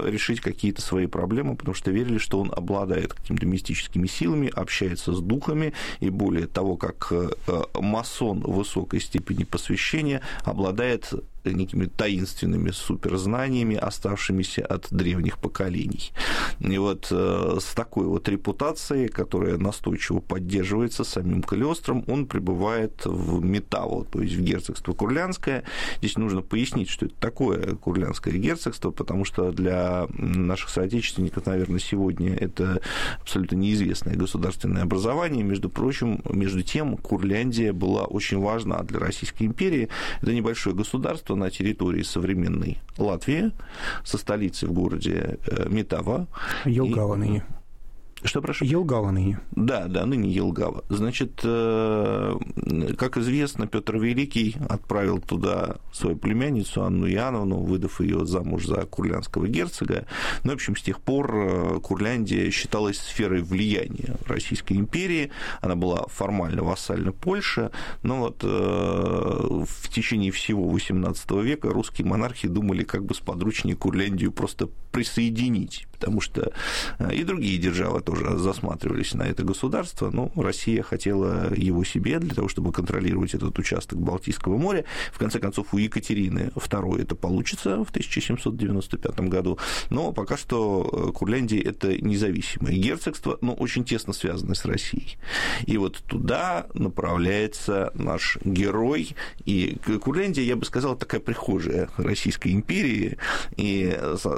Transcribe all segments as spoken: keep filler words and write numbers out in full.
решить какие-то свои проблемы, потому что верили, что он обладает какими-то мистическими силами, общается с духами, и более того, как масон высокой степени посвящения, обладает некими таинственными суперзнаниями, оставшимися от древних поколений. И вот с такой вот репутацией, которая настойчиво поддерживается самим Калиостром, он прибывает в Метаву, то есть в герцогство Курляндское. Здесь нужно пояснить, что это такое Курляндское герцогство, потому что для наших соотечественников, наверное, сегодня это абсолютно неизвестное государственное образование. Между прочим, между тем, Курляндия была очень важна для Российской империи. Это небольшое государство на территории современной Латвии, со столицей в городе Метава. Елгава ныне. Что, прошу? Елгава ныне. Да, да, ныне Елгава. Значит, как известно, Петр Великий отправил туда свою племянницу Анну Иоанновну, выдав ее замуж за курляндского герцога. Ну, в общем, с тех пор Курляндия считалась сферой влияния Российской империи. Она была формально вассальна Польше, но вот в течение всего восемнадцатого века русские монархи думали, как бы сподручнее Курляндию просто присоединить, потому что и другие державы тоже засматривались на это государство, но Россия хотела его себе для того, чтобы контролировать этот участок Балтийского моря. В конце концов, у Екатерины второй это получится в тысяча семьсот девяносто пятом году, но пока что Курляндия – это независимое герцогство, но очень тесно связанное с Россией. И вот туда направляется наш герой, и Курляндия, я бы сказал, такая прихожая Российской империи, и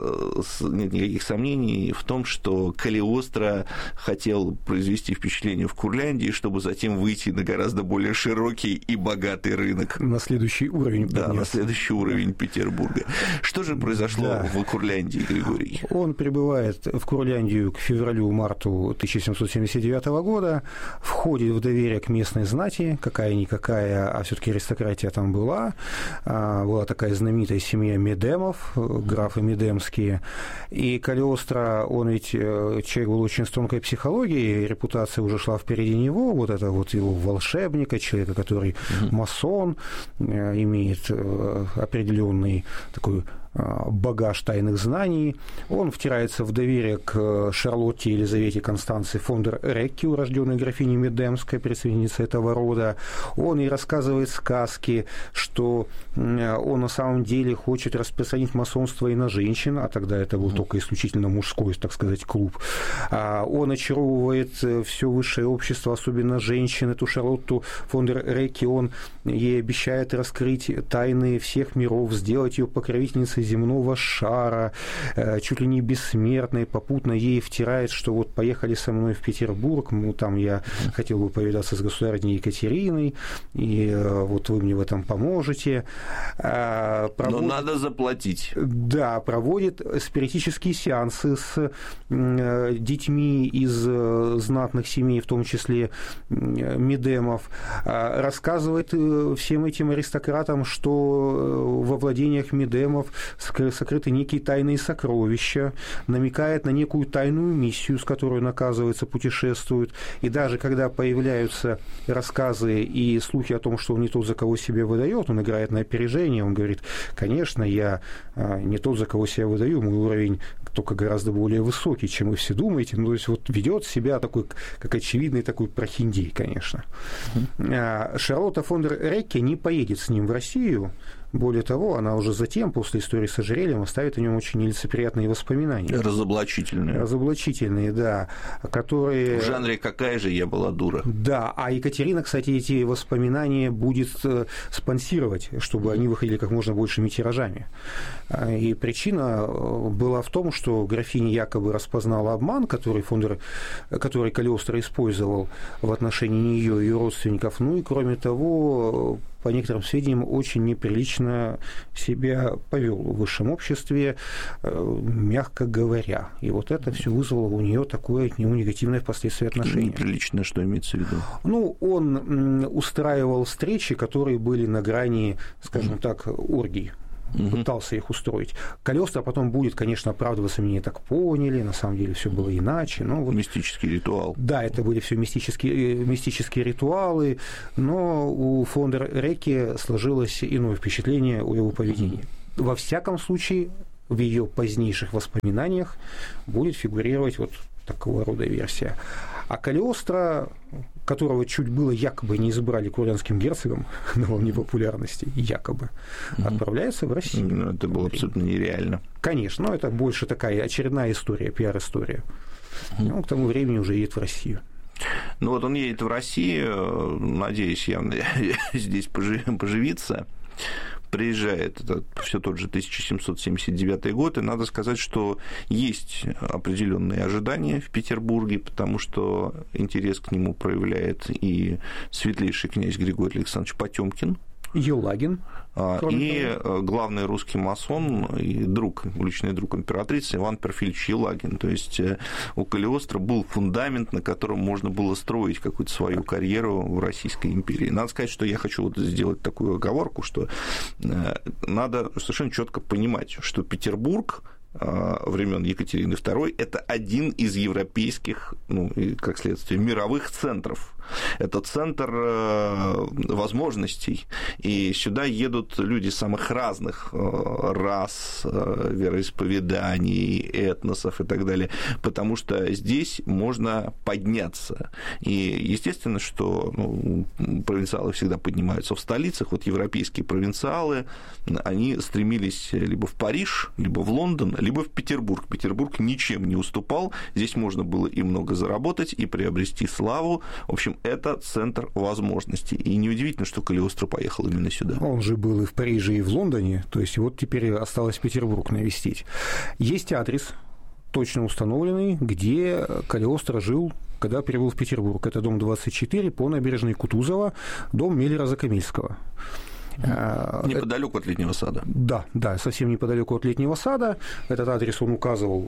нет никаких сомнений в том, что Калиостро хотел произвести впечатление в Курляндии, чтобы затем выйти на гораздо более широкий и богатый рынок. На следующий уровень. Да, подняться. На следующий уровень Петербурга. Что же произошло да. в Курляндии, Григорий? Он прибывает в Курляндию к февралю-марту тысяча семьсот семьдесят девятого года, входит в доверие к местной знати, какая-никакая, а все-таки аристократия там была. Была такая знаменитая семья Медемов, графы Медемские. И Калиостро, он ведь человек был очень с тонкой психологией, репутация уже шла впереди него, вот это вот его волшебника, человека, который масон, имеет определенный такой багаж тайных знаний. Он втирается в доверие к Шарлотте Елизавете Констанции фон дер Рекке, урожденной графиней Медемской, представительнице этого рода. Он ей рассказывает сказки, что он на самом деле хочет распространить масонство и на женщин, а тогда это был только исключительно мужской, так сказать, клуб. Он очаровывает все высшее общество, особенно женщин. Эту Шарлотту фон дер Рекке он ей обещает раскрыть тайны всех миров, сделать ее покровительницей земного шара, чуть ли не бессмертной, попутно ей втирает, что вот поехали со мной в Петербург, ну, там я хотел бы повидаться с государыней Екатериной, и вот вы мне в этом поможете. Проводит... Но надо заплатить. Да, проводит спиритические сеансы с детьми из знатных семей, в том числе Медемов, рассказывает всем этим аристократам, что во владениях Медемов сокрыты некие тайные сокровища, намекает на некую тайную миссию, с которой он, оказывается, путешествует. И даже когда появляются рассказы и слухи о том, что он не тот, за кого себя выдает, он играет на опережение, он говорит, конечно, я не тот, за кого себя выдаю, мой уровень только гораздо более высокий, чем вы все думаете. Ну, то есть вот ведет себя такой, как очевидный такой прохиндей, конечно. Mm-hmm. Шарлотта фон дер Рекке не поедет с ним в Россию. Более того, она уже затем, после истории с ожерельем, оставит о нем очень нелицеприятные воспоминания. Разоблачительные. Разоблачительные, да. Которые... В жанре «какая же я была дура». Да, а Екатерина, кстати, эти воспоминания будет спонсировать, чтобы они выходили как можно большими тиражами. И причина была в том, что графиня якобы распознала обман, который, Фондер, который Калиостро использовал в отношении нее и ее родственников. Ну и, кроме того, по некоторым сведениям, очень неприлично себя повел в высшем обществе, мягко говоря. И вот это все вызвало у нее такое к нему негативное впоследствии отношение. Неприлично, что имеется в виду? Ну, он устраивал встречи, которые были на грани, скажем так, оргий. Пытался их устроить. Калиостро потом будет, конечно, оправдываться, меня так поняли, на самом деле все было иначе. Но вот... Мистический ритуал. Да, это были все мистические, мистические ритуалы, но у фон дер Рекке сложилось иное впечатление о его поведении. Во всяком случае, в ее позднейших воспоминаниях будет фигурировать вот такого рода версия. А Калиостро, которого чуть было якобы не избрали курлянским герцогом на волне популярности, якобы, угу. отправляется в Россию. Ну, это было абсолютно нереально. Конечно, но это больше такая очередная история, пиар-история. Угу. Он к тому времени уже едет в Россию. Ну вот он едет в Россию, надеюсь, явно здесь поживиться. Приезжает, это все тот же тысяча семьсот семьдесят девятый год, и надо сказать, что есть определенные ожидания в Петербурге, потому что интерес к нему проявляет и светлейший князь Григорий Александрович Потёмкин, Елагин. И того. Главный русский масон и друг, личный друг императрицы Иван Перфильевич Елагин. То есть у Калиостро был фундамент, на котором можно было строить какую-то свою карьеру в Российской империи. Надо сказать, что я хочу вот сделать такую оговорку, что надо совершенно четко понимать, что Петербург времен Екатерины второй это один из европейских, ну, и, как следствие, мировых центров. Это центр возможностей, и сюда едут люди самых разных рас, вероисповеданий, этносов и так далее, потому что здесь можно подняться. И естественно, что ну, провинциалы всегда поднимаются в столицах, вот европейские провинциалы, они стремились либо в Париж, либо в Лондон, либо в Петербург. Петербург ничем не уступал, здесь можно было и много заработать, и приобрести славу. В общем, это центр возможностей. И неудивительно, что Калиостро поехал именно сюда. Он же был и в Париже, и в Лондоне, то есть вот теперь осталось Петербург навестить. Есть адрес, точно установленный, где Калиостро жил, когда прибыл в Петербург. Это дом двадцать четыре по набережной Кутузова, дом Миллера-Закамельского. Неподалеку от Летнего сада. Да, да, совсем неподалеку от Летнего сада. Этот адрес он указывал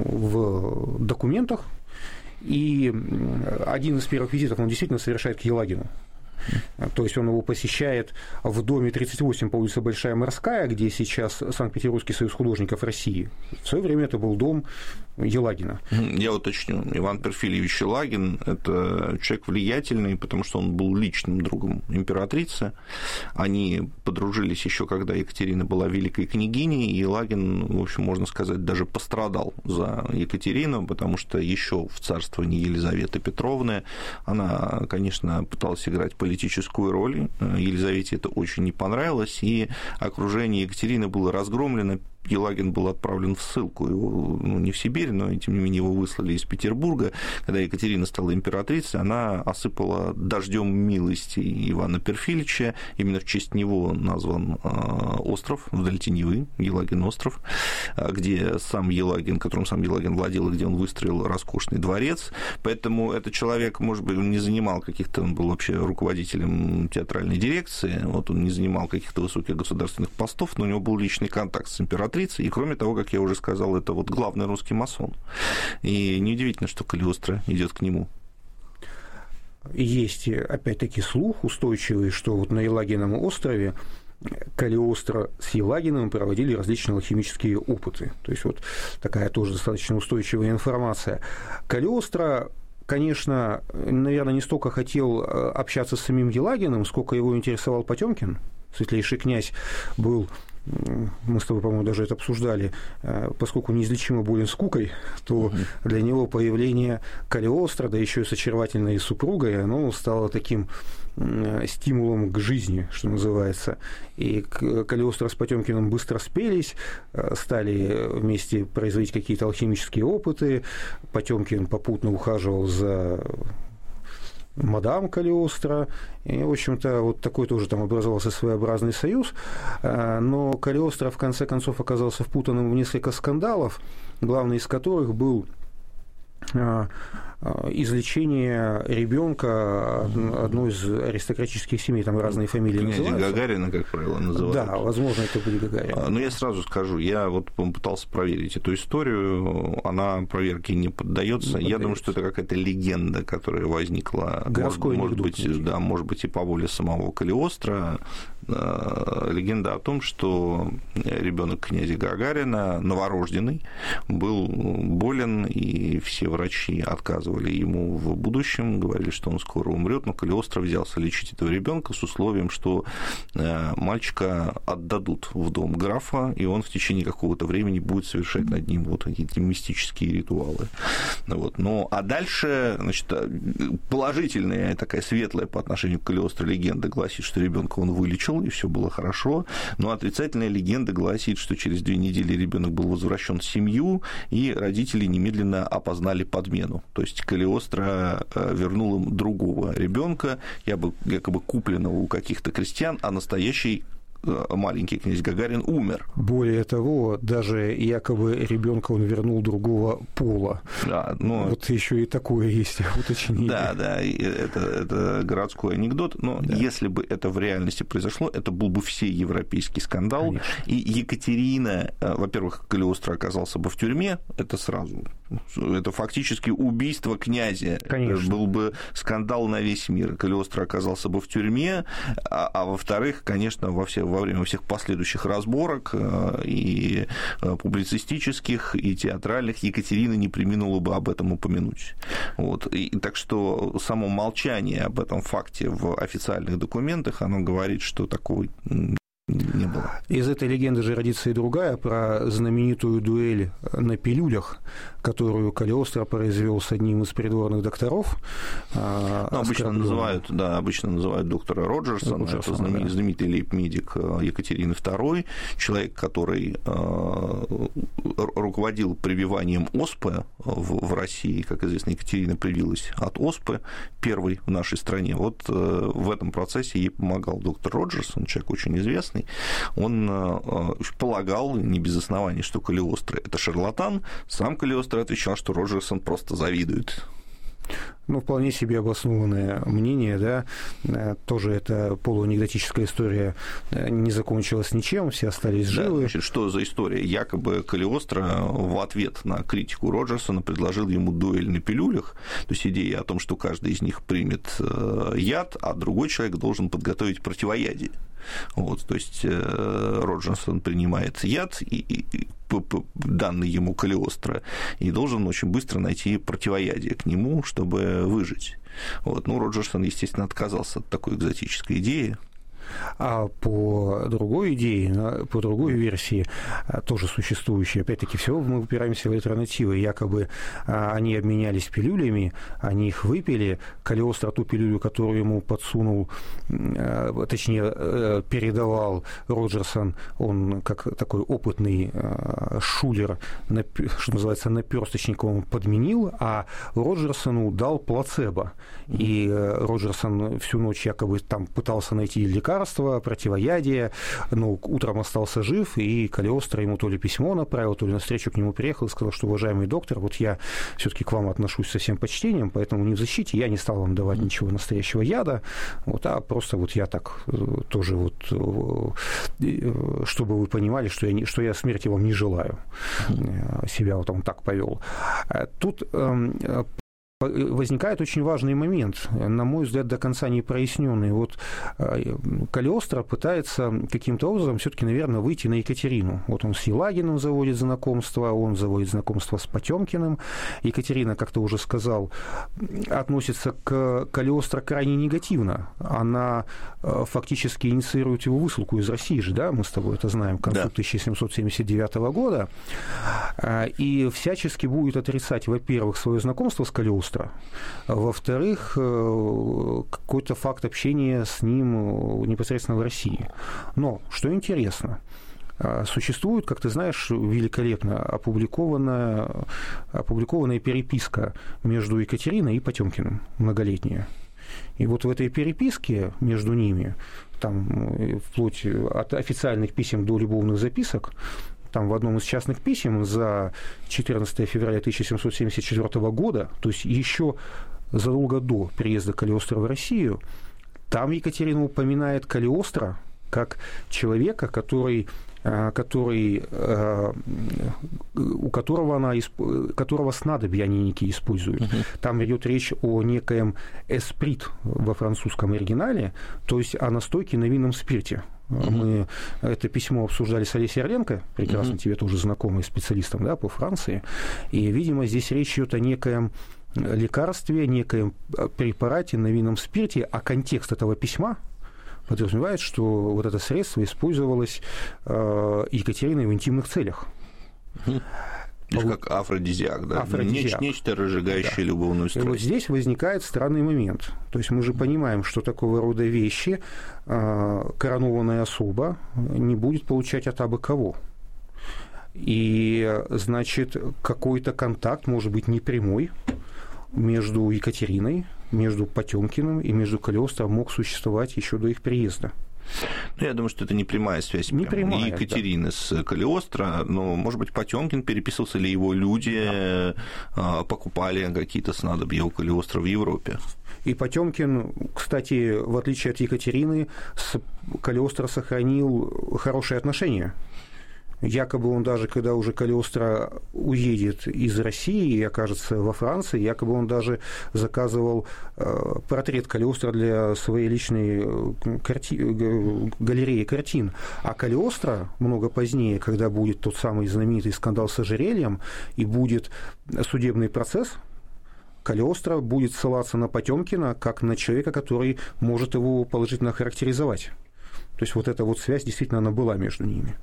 в документах. И один из первых визитов он действительно совершает к Елагину. То есть он его посещает в доме тридцать восемь по улице Большая Морская, где сейчас Санкт-Петербургский союз художников России. В свое время это был дом Елагина. Я уточню. Иван Перфильевич Елагин – это человек влиятельный, потому что он был личным другом императрицы. Они подружились еще, когда Екатерина была великой княгиней, и Елагин, в общем, можно сказать, даже пострадал за Екатерину, потому что еще в царствовании Елизаветы Петровны она, конечно, пыталась играть политическую роль. Елизавете это очень не понравилось, и окружение Екатерины было разгромлено. Елагин был отправлен в ссылку, его, ну, не в Сибирь, но, тем не менее, его выслали из Петербурга. Когда Екатерина стала императрицей, она осыпала дождем милости Ивана Перфильевича. Именно в честь него назван остров вдоль Невы, Елагин остров, где сам Елагин, которым сам Елагин владел, и где он выстроил роскошный дворец. Поэтому этот человек, может быть, он не занимал каких-то, он был вообще руководителем театральной дирекции, вот он не занимал каких-то высоких государственных постов, но у него был личный контакт с императрицей. И, кроме того, как я уже сказал, это вот главный русский масон. И неудивительно, что Калиостро идет к нему. Есть, опять-таки, слух устойчивый, что вот на Елагином острове Калиостро с Елагиным проводили различные алхимические опыты. То есть вот такая тоже достаточно устойчивая информация. Калиостро, конечно, наверное, не столько хотел общаться с самим Елагиным, сколько его интересовал Потёмкин. Светлейший князь был... Мы с тобой, по-моему, даже это обсуждали, поскольку неизлечимо болен скукой, то для него появление Калиостро, да еще и с очаровательной супругой, оно стало таким стимулом к жизни, что называется. И Калиостро с Потёмкиным быстро спелись, стали вместе производить какие-то алхимические опыты. Потёмкин попутно ухаживал за мадам Калиостро, и, в общем-то, вот такой тоже там образовался своеобразный союз, но Калиостро, в конце концов, оказался впутанным в несколько скандалов, главный из которых был излечение ребенка одной из аристократических семей, там разные фамилии Князя называются. Гагарина, как правило, называют. Да, возможно, это были Гагарин. Но я сразу скажу, я вот пытался проверить эту историю, она проверке не поддается. Я думаю, что это какая-то легенда, которая возникла, городской может, может анекдот, быть, да, может быть, и по воле самого Калиостро. Легенда о том, что ребенок князя Гагарина, новорожденный, был болен, и все врачи отказывались предсказывали ему в будущем, говорили, что он скоро умрет, но Калиостро взялся лечить этого ребенка с условием, что мальчика отдадут в дом графа, и он в течение какого-то времени будет совершать над ним вот какие-то мистические ритуалы. Вот. Ну, а дальше, значит, положительная, такая светлая по отношению к Калиостро легенда гласит, что ребенка он вылечил, и все было хорошо, но отрицательная легенда гласит, что через две недели ребенок был возвращен в семью, и родители немедленно опознали подмену. То есть Калиостро вернул им другого ребенка, якобы купленного у каких-то крестьян, а настоящий маленький князь Гагарин умер. Более того, даже якобы ребенка он вернул другого пола. Да, но... Вот еще и такое есть уточнение. Да, да, это, это городской анекдот, но да. Если бы это в реальности произошло, это был бы всеевропейский скандал. Конечно. И Екатерина, во-первых, Калиостро оказался бы в тюрьме, это сразу, это фактически убийство князя. Конечно. Был бы скандал на весь мир. Калиостро оказался бы в тюрьме, а, а во-вторых, конечно, во все во время всех последующих разборок и публицистических, и театральных Екатерина не преминула бы об этом упомянуть. Вот. И, так что само молчание об этом факте в официальных документах, оно говорит, что такого не было. Из этой легенды же родится и другая, про знаменитую дуэль на пилюлях, которую Калиостро произвел с одним из придворных докторов. Ну, обычно, называют, да, обычно называют доктора Роджерсона, Роджерсон, это знаменитый, да. знаменитый лейб-медик Екатерины второй, человек, который руководил прививанием оспы в, в России. Как известно, Екатерина привилась от оспы, первой в нашей стране. Вот в этом процессе ей помогал доктор Роджерсон, человек очень известный. Он полагал, не без оснований, что Калиостро – это шарлатан. Сам Калиостро отвечал, что Роджерсон просто завидует. Ну, вполне себе обоснованное мнение, да, тоже это полуанекдотическая история не закончилась ничем, все остались живы. Да, значит, что за история? Якобы Калиостро в ответ на критику Роджерсона предложил ему дуэль на пилюлях, то есть идея о том, что каждый из них примет яд, а другой человек должен подготовить противоядие. Вот, то есть Роджерсон принимает яд, и, и, данный ему Калиостро, и должен очень быстро найти противоядие к нему, чтобы выжить. Вот. Ну, Роджерсон, естественно, отказался от такой экзотической идеи. А по другой идее, по другой версии, тоже существующей, опять-таки, все мы упираемся в альтернативы. Якобы они обменялись пилюлями, они их выпили, Калиостро ту пилюлю, которую ему подсунул, точнее, передавал Роджерсон, он как такой опытный шулер, что называется, наперсточник, он подменил, а Роджерсону дал плацебо. И Роджерсон всю ночь якобы там пытался найти лекарство, противоядие, но утром остался жив, и Калиостро ему то ли письмо направил, то ли навстречу к нему приехал и сказал, что, уважаемый доктор, вот я все-таки к вам отношусь со всем почтением, поэтому не в защите, я не стал вам давать ничего настоящего яда, вот, а просто вот я так тоже вот, чтобы вы понимали, что я, не, что я смерти вам не желаю. Себя вот он так повел. Тут возникает очень важный момент, на мой взгляд, до конца не проясненный. Вот Калиостро пытается каким-то образом все-таки, наверное, выйти на Екатерину. Вот он с Елагиным заводит знакомство, он заводит знакомство с Потемкиным. Екатерина, как ты уже сказал, относится к Калиостро крайне негативно. Она фактически инициирует его высылку из России же, да, мы с тобой это знаем, к концу да. тысяча семьсот семьдесят девятого года. И всячески будет отрицать, во-первых, свое знакомство с Калиостро, во-вторых, какой-то факт общения с ним непосредственно в России. Но, что интересно, существует, как ты знаешь, великолепно опубликованная, опубликованная переписка между Екатериной и Потемкиным, многолетняя. И вот в этой переписке между ними, там, вплоть от официальных писем до любовных записок, там в одном из частных писем за четырнадцатого февраля тысяча семьсот семьдесят четвёртого года, то есть еще задолго до приезда Калиостро в Россию, там Екатерина упоминает Калиостро как человека, который, который, у которого она, которого снадобья они некие используют. Uh-huh. Там идет речь о некоем эсприт во французском оригинале, то есть о настойке на винном спирте. Uh-huh. Мы это письмо обсуждали с Олесей Орленко, прекрасно uh-huh. тебе тоже знакомый специалистом, да, по Франции, и, видимо, здесь речь идет о некоем лекарстве, некоем препарате на винном спирте, а контекст этого письма подразумевает, что вот это средство использовалось Екатериной в интимных целях. То есть как афродизиак, да? Афродизиак. Нечто, разжигающее да. любовную страсть. И вот здесь возникает странный момент. То есть мы же понимаем, что такого рода вещи коронованная особа не будет получать от абы кого. И, значит, какой-то контакт, может быть, непрямой, между Екатериной, между Потёмкиным и между Калиостро мог существовать еще до их приезда. Ну, я думаю, что это не прямая связь не прямая, Екатерины да. с Калиостро, но, может быть, Потёмкин переписывался, или его люди да. покупали какие-то снадобья у Калиостро в Европе. И Потёмкин, кстати, в отличие от Екатерины, с Калиостро сохранил хорошие отношения. Якобы он даже, когда уже Калиостро уедет из России и окажется во Франции, якобы он даже заказывал портрет Калиостро для своей личной карти... галереи картин. А Калиостро много позднее, когда будет тот самый знаменитый скандал с ожерельем и будет судебный процесс, Калиостро будет ссылаться на Потёмкина как на человека, который может его положительно характеризовать. То есть вот эта вот связь действительно она была между ними.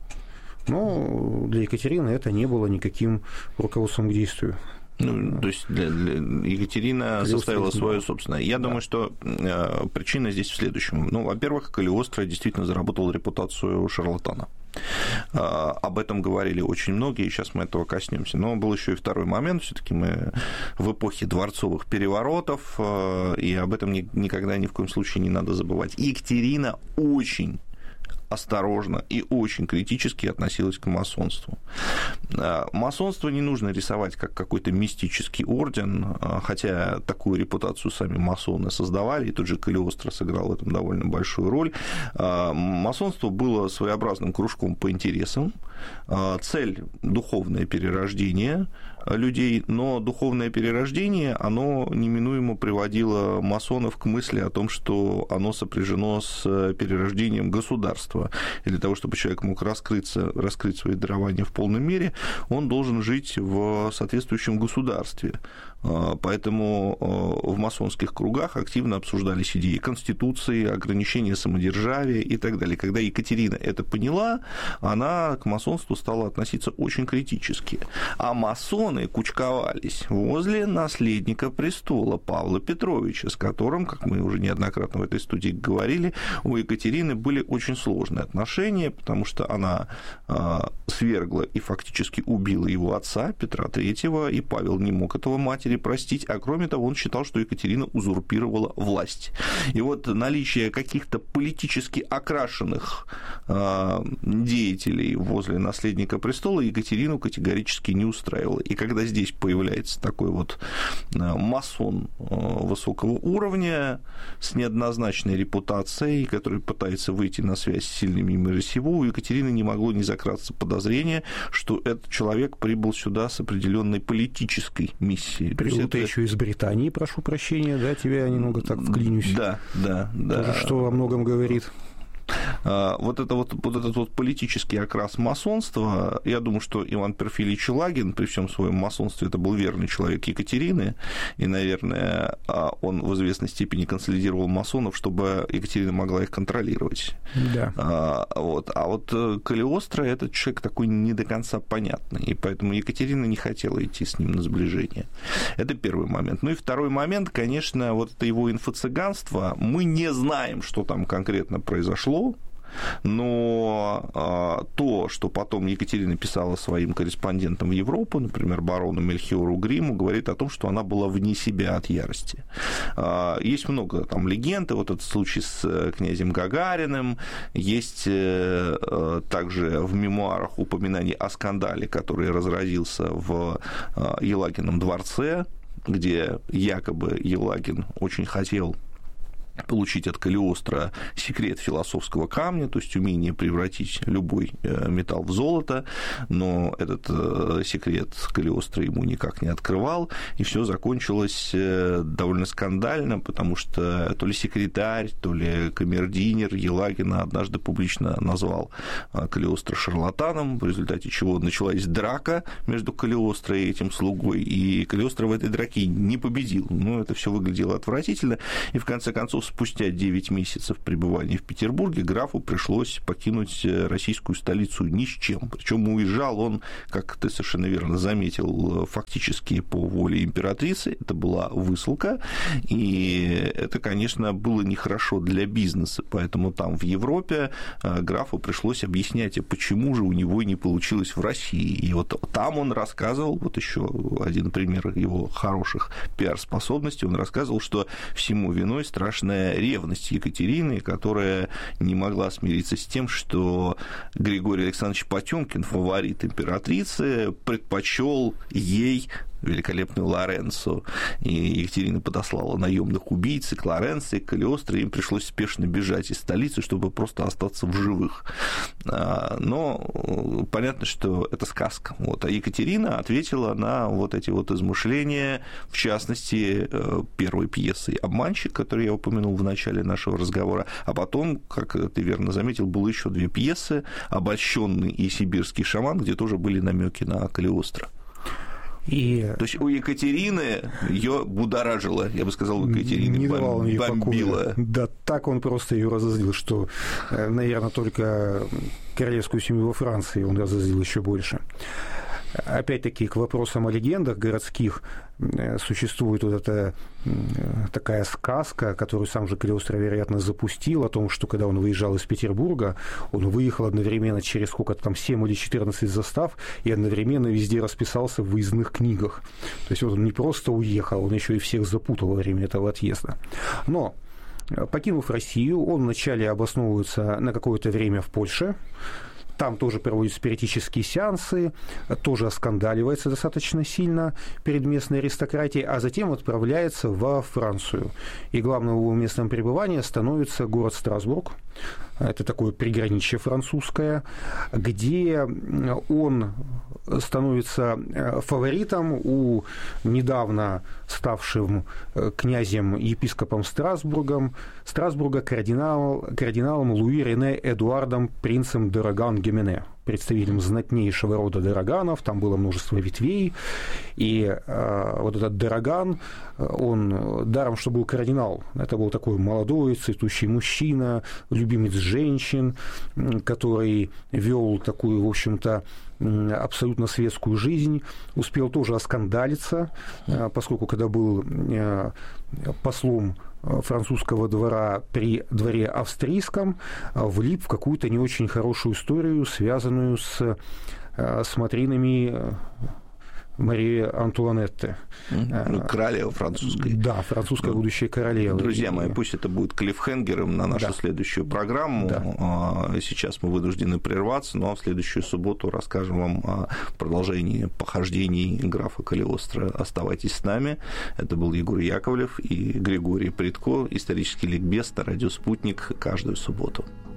Но для Екатерины это не было никаким руководством к действию. Ну, то есть для, для Екатерина Калиостро составила свое собственное. Я да. думаю, что э, причина здесь в следующем. Ну, во-первых, Калиостро действительно заработал репутацию шарлатана. Э, об этом говорили очень многие, и сейчас мы этого коснемся. Но был еще и второй момент. Все-таки мы в эпохе дворцовых переворотов, э, и об этом ни, никогда ни в коем случае не надо забывать. Екатерина очень осторожно и очень критически относилась к масонству. Масонство не нужно рисовать как какой-то мистический орден, хотя такую репутацию сами масоны создавали, и тот же Калиостро сыграл в этом довольно большую роль. Масонство было своеобразным кружком по интересам. Цель – духовное перерождение людей, но духовное перерождение, оно неминуемо приводило масонов к мысли о том, что оно сопряжено с перерождением государства. И для того, чтобы человек мог раскрыться, раскрыть свои дарования в полной мере, он должен жить в соответствующем государстве. Поэтому в масонских кругах активно обсуждались идеи конституции, ограничения самодержавия и так далее. Когда Екатерина это поняла, она к масонству стала относиться очень критически. А масоны кучковались возле наследника престола Павла Петровича, с которым, как мы уже неоднократно в этой студии говорили, у Екатерины были очень сложные отношения, потому что она свергла и фактически убила его отца Петра Третьего, и Павел не мог этого матери простить, а кроме того, он считал, что Екатерина узурпировала власть. И вот наличие каких-то политически окрашенных э, деятелей возле наследника престола Екатерину категорически не устраивало. И когда здесь появляется такой вот масон высокого уровня с неоднозначной репутацией, который пытается выйти на связь с сильными мира сего, у Екатерины не могло не закраться подозрение, что этот человек прибыл сюда с определенной политической миссией. Прибыл ты еще из Британии, прошу прощения, да, тебя я немного так вклинюсь. Да, да, да. Тоже, что во многом говорит. Вот, это вот, вот этот вот политический окрас масонства, я думаю, что Иван Перфильевич Елагин при всем своем масонстве это был верный человек Екатерины, и, наверное, он в известной степени консолидировал масонов, чтобы Екатерина могла их контролировать. Да. А, вот. а вот Калиостро – это человек такой не до конца понятный, и поэтому Екатерина не хотела идти с ним на сближение. Это первый момент. Ну и второй момент, конечно, вот это его инфо-цыганство. Мы не знаем, что там конкретно произошло, но а, то, что потом Екатерина писала своим корреспондентам в Европу, например, барону Мельхиору Гриму, говорит о том, что она была вне себя от ярости. А, есть много там легенд, вот этот случай с князем Гагариным, есть а, также в мемуарах упоминания о скандале, который разразился в а, Елагином дворце, где якобы Елагин очень хотел получить от Калиостро секрет философского камня, то есть умение превратить любой металл в золото, но этот секрет Калиостро ему никак не открывал, и все закончилось довольно скандально, потому что то ли секретарь, то ли камердинер Елагина однажды публично назвал Калиостро шарлатаном, в результате чего началась драка между Калиостро и этим слугой, и Калиостро в этой драке не победил. Ну, это все выглядело отвратительно, и в конце концов, спустя девять месяцев пребывания в Петербурге графу пришлось покинуть российскую столицу ни с чем. Причем уезжал он, как ты совершенно верно заметил, фактически по воле императрицы. Это была высылка, и это, конечно, было нехорошо для бизнеса. Поэтому там, в Европе, графу пришлось объяснять, почему же у него не получилось в России. И вот там он рассказывал, вот еще один пример его хороших пиар-способностей, он рассказывал, что всему виной страшная ревность Екатерины, которая не могла смириться с тем, что Григорий Александрович Потёмкин, фаворит императрицы, предпочел ей великолепную Лоренцо, и Екатерина подослала наемных убийц к Лоренцо, и к Калиостро, им пришлось спешно бежать из столицы, чтобы просто остаться в живых. Но понятно, что это сказка. Вот. А Екатерина ответила на вот эти вот измышления, в частности, первой пьесой «Обманщик», которую я упомянул в начале нашего разговора, а потом, как ты верно заметил, было еще две пьесы «Обольщенный» и «Сибирский шаман», где тоже были намеки на Калиостро. И... То есть у Екатерины ее будоражило, я бы сказал, у Екатерины не давал бом... ей бомбило. Покоя. Да, так он просто ее разозлил, что, наверное, только королевскую семью во Франции он разозлил еще больше. Опять-таки, к вопросам о легендах городских существует вот эта такая сказка, которую сам же Калиостро, вероятно, запустил, о том, что когда он выезжал из Петербурга, он выехал одновременно через сколько-то там семь или четырнадцать застав и одновременно везде расписался в выездных книгах. То есть вот он не просто уехал, он еще и всех запутал во время этого отъезда. Но, покинув Россию, он вначале обосновывается на какое-то время в Польше. Там тоже проводят спиритические сеансы, тоже оскандаливается достаточно сильно перед местной аристократией, а затем отправляется во Францию. И главным его местом пребывания становится город Страсбург. Это такое приграничье французское, где он становится фаворитом у недавно ставшим князем епископом Страсбургом, Страсбурга кардинал, кардиналом Луи Рене Эдуардом принцем де Роган-Гимене, представителем знатнейшего рода де Роганов, там было множество ветвей, и э, вот этот де Роган, он даром, что был кардинал, это был такой молодой, цветущий мужчина, любимец женщин, который вел такую, в общем-то, абсолютно светскую жизнь, успел тоже оскандалиться, поскольку когда был послом французского двора при дворе австрийском, влип в какую-то не очень хорошую историю, связанную с смотринами Марии Антуанетты. Ну, королева французской. Да, французская ну, будущая королева. Друзья мои, пусть это будет клиффхенгером на нашу да. следующую программу. Да. Сейчас мы вынуждены прерваться, но в следующую субботу расскажем вам о продолжении похождений графа Калиостро. Оставайтесь с нами. Это был Егор Яковлев и Григорий Прядко. Исторический ликбез на радио «Спутник» каждую субботу.